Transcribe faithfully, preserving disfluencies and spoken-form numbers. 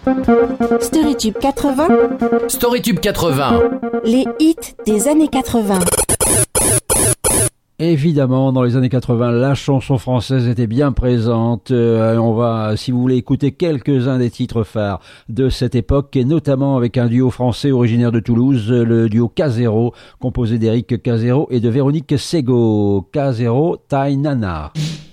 Storytube quatre-vingts. Storytube quatre-vingts. Les hits des années quatre-vingts. Évidemment, dans les années quatre-vingts, la chanson française était bien présente. Euh, on va, si vous voulez, écouter quelques-uns des titres phares de cette époque, et notamment avec un duo français originaire de Toulouse, le duo Casero, composé d'Éric Casero et de Véronique Sego. Casero, Tai Nana.